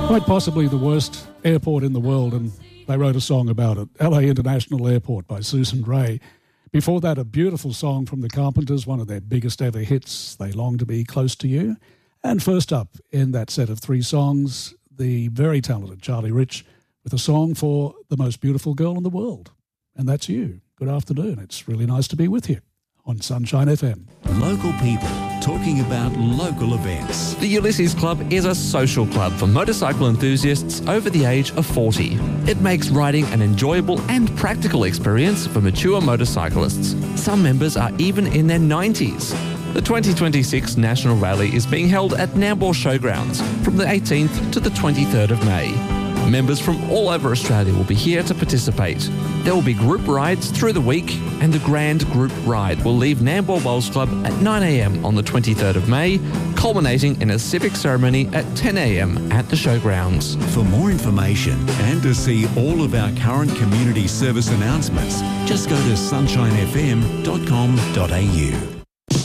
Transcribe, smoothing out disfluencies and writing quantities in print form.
Quite possibly the worst airport in the world, and they wrote a song about it, LA International Airport by Susan Rae. Before that, a beautiful song from the Carpenters, one of their biggest ever hits, They Long to Be Close to You. And first up in that set of three songs, the very talented Charlie Rich with a song for the most beautiful girl in the world. And that's you. Good afternoon. It's really nice to be with you on Sunshine FM. Local people talking about local events. The Ulysses Club is a social club for motorcycle enthusiasts over the age of 40. It makes riding an enjoyable and practical experience for mature motorcyclists. Some members are even in their 90s. The 2026 National Rally is being held at Nambour Showgrounds from the 18th to the 23rd of May. Members from all over Australia will be here to participate. There will be group rides through the week, and the grand group ride will leave Nambour Bowls Club at 9 a.m. on the 23rd of May, culminating in a civic ceremony at 10 a.m. at the showgrounds. For more information and to see all of our current community service announcements, just go to sunshinefm.com.au.